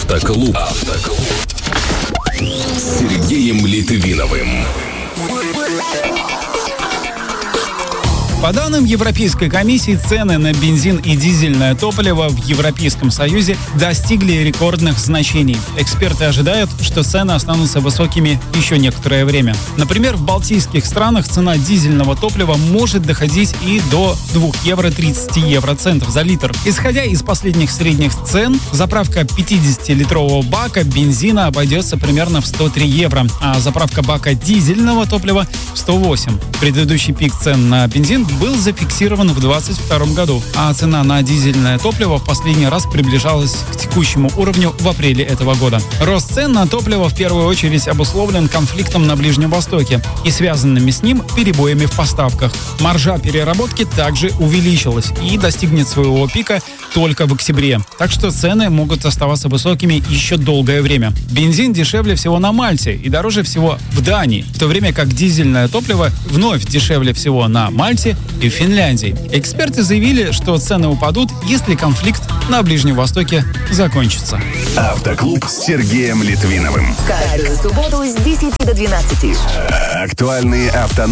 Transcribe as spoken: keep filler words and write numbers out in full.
Автоклуб. Автоклуб. С Сергеем Литвиновым. По данным Европейской комиссии, цены на бензин и дизельное топливо в Европейском Союзе достигли рекордных значений. Эксперты ожидают, что цены останутся высокими еще некоторое время. Например, в балтийских странах цена дизельного топлива может доходить и до два евро тридцать евроцентов за литр. Исходя из последних средних цен, заправка пятидесятилитрового бака бензина обойдется примерно в сто три евро, а заправка бака дизельного топлива в сто восемь. Предыдущий пик цен на бензин был зафиксирован в двадцать втором году, а цена на дизельное топливо в последний раз приближалась к текущему уровню в апреле этого года. Рост цен на топливо в первую очередь обусловлен конфликтом на Ближнем Востоке и связанными с ним перебоями в поставках. Маржа переработки также увеличилась и достигнет своего пика только в октябре, так что цены могут оставаться высокими еще долгое время. Бензин дешевле всего на Мальте и дороже всего в Дании, в то время как дизельное топливо вновь дешевле всего на Мальте и в Финляндии. Эксперты заявили, что цены упадут, если конфликт на Ближнем Востоке закончится. Автоклуб с Сергеем Литвиновым. Каждую субботу с десяти до двенадцати. Актуальные авто